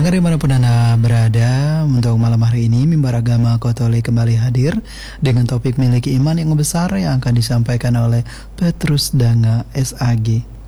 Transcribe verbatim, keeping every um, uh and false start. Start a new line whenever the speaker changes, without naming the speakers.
Pendengar dimanapun Anda berada, untuk malam hari ini Mimbar Agama Katolik kembali hadir dengan topik Miliki Iman yang besar yang akan disampaikan oleh Petrus Danga S A G.